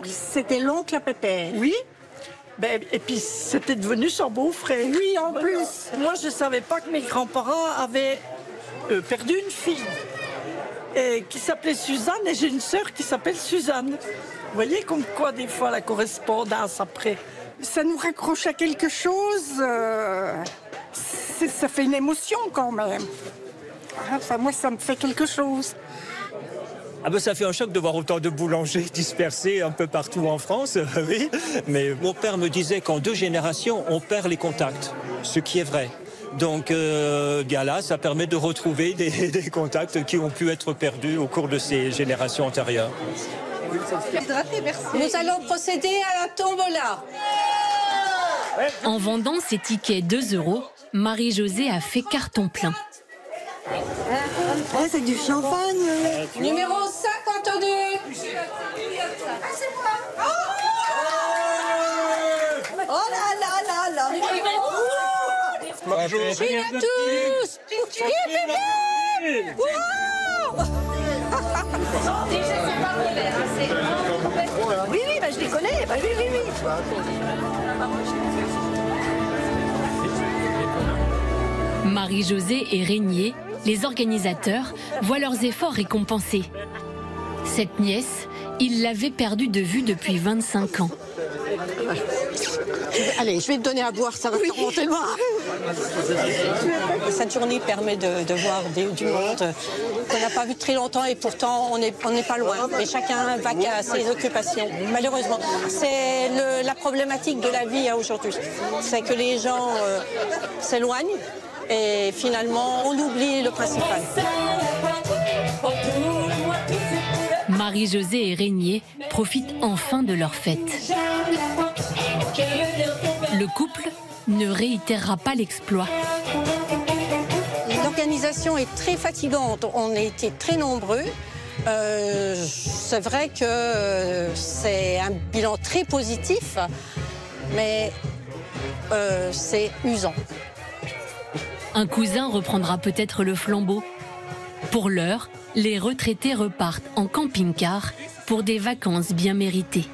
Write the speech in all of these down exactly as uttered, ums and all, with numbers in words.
Donc c'était l'oncle à Pépère. Oui. Ben, et puis c'était devenu son beau-frère. Oui, en plus. Moi, je ne savais pas que mes grands-parents avaient euh, perdu une fille et, qui s'appelait Suzanne, et j'ai une sœur qui s'appelle Suzanne. Vous voyez comme quoi, des fois, la correspondance après. Ça nous raccroche à quelque chose. Euh, ça fait une émotion quand même. Enfin, moi, ça me fait quelque chose. Ah ben ça fait un choc de voir autant de boulangers dispersés un peu partout en France, oui. Mais mon père me disait qu'en deux générations, on perd les contacts, ce qui est vrai. Donc euh, bien là, ça permet de retrouver des, des contacts qui ont pu être perdus au cours de ces générations antérieures. Nous allons procéder à la tombola. En vendant ses tickets deux euros, Marie-Josée a fait carton plein. Ah, c'est du champagne. Numéro cinquante-deux. Oh là là là là. Bonjour. Bonjour à tous. Oui, oui, ben, je les connais. Ben, oui, oui, oui. Marie-Josée et Régnier, les organisateurs, voient leurs efforts récompensés. Cette nièce, ils l'avaient perdue de vue depuis vingt-cinq ans. Allez, je vais te donner à boire, ça va te remonter loin. Cette journée permet de, de voir des, du monde qu'on n'a pas vu très longtemps et pourtant on n'est on n'est pas loin. Mais chacun va à ses occupations, malheureusement. C'est le, la problématique de la vie aujourd'hui. C'est que les gens euh, s'éloignent et finalement on oublie le principal. Marie-Josée et Régnier profitent enfin de leur fête. Le couple ne réitérera pas l'exploit. L'organisation est très fatigante. On a été très nombreux. Euh, c'est vrai que c'est un bilan très positif, mais euh, c'est usant. Un cousin reprendra peut-être le flambeau. Pour l'heure, les retraités repartent en camping-car pour des vacances bien méritées.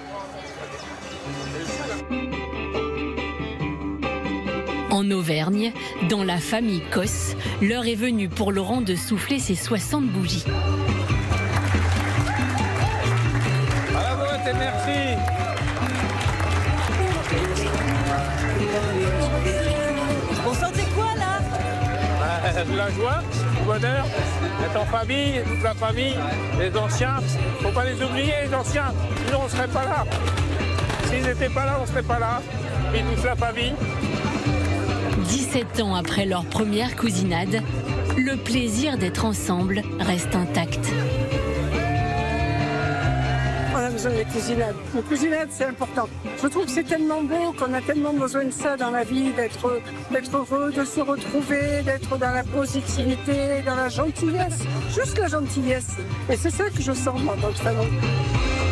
En Auvergne, dans la famille Cosse, l'heure est venue pour Laurent de souffler ses soixante bougies. Bravo, merci. Vous sentez quoi, là? Euh, de la joie, du bonheur, d'être en famille, toute la famille, les anciens. Faut pas les oublier, les anciens, sinon on serait pas là. S'ils n'étaient pas là, on serait pas là. Et toute la famille. dix-sept ans après leur première cousinade, le plaisir d'être ensemble reste intact. On a besoin des cousinades. Les cousinades, c'est important. Je trouve que c'est tellement beau, qu'on a tellement besoin de ça dans la vie, d'être, d'être heureux, de se retrouver, d'être dans la positivité, dans la gentillesse. Juste la gentillesse. Et c'est ça que je sens, moi, dans le famille.